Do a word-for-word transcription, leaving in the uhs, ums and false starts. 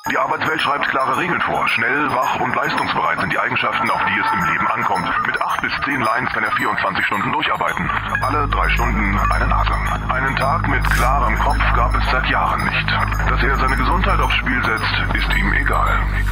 Die Arbeitswelt schreibt klare Regeln vor. Schnell, wach und leistungsbereit sind die Eigenschaften, auf die es im Leben ankommt. Mit acht bis zehn Lines kann er vierundzwanzig Stunden durcharbeiten. Alle drei Stunden eine Nase. Einen Tag mit klarem Kopf gab es seit Jahren nicht. Dass er seine Gesundheit aufs Spiel setzt, ist ihm egal.